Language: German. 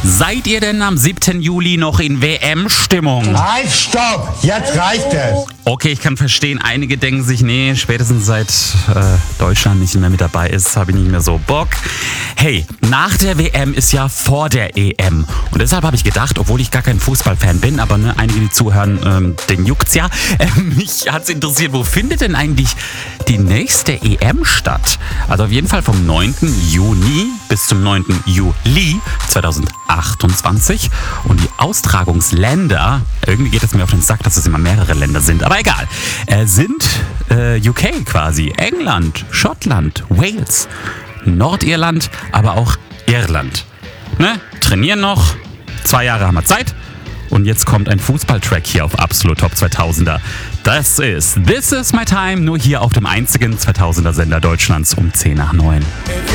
Seid ihr denn am 7. Juli noch in WM-Stimmung? Halt, stopp! Jetzt reicht es! Okay, ich kann verstehen, einige denken sich, nee, spätestens seit Deutschland nicht mehr mit dabei ist, habe ich nicht mehr so Bock. Hey, nach der WM ist ja vor der EM. Und deshalb habe ich gedacht, obwohl ich gar kein Fußballfan bin, aber einige, die zuhören, den juckt's ja. Mich hat's interessiert, wo findet denn eigentlich die nächste EM statt? Also auf jeden Fall vom 9. Juni bis zum 9. Juli 2028. Und die Austragungsländer, irgendwie geht es mir auf den Sack, dass es immer mehrere Länder sind, aber egal, sind UK quasi, England, Schottland, Wales, Nordirland, aber auch Irland. Ne? Trainieren noch, 2 Jahre haben wir Zeit. Und jetzt kommt ein Fußballtrack hier auf Absolut Top 2000er. Das ist This Is My Time, nur hier auf dem einzigen 2000er Sender Deutschlands um 10 nach 9.